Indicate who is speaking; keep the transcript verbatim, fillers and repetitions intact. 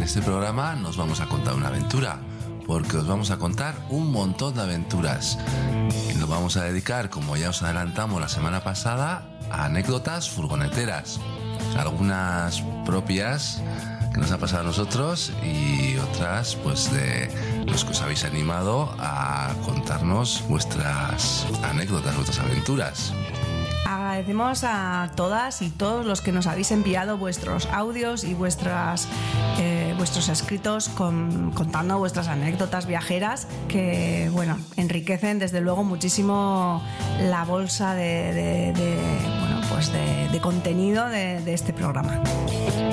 Speaker 1: este programa nos vamos a contar una aventura, porque os vamos a contar un montón de aventuras. Y nos vamos a dedicar, como ya os adelantamos la semana pasada, a anécdotas furgoneteras. Algunas propias que nos ha pasado a nosotros y otras pues de los que os habéis animado a contarnos vuestras anécdotas, vuestras aventuras.
Speaker 2: Agradecemos a todas y todos los que nos habéis enviado vuestros audios y vuestras, eh, vuestros escritos con, contando vuestras anécdotas viajeras que, bueno, enriquecen desde luego muchísimo la bolsa de, de, de, bueno, pues de, de contenido de, de este programa.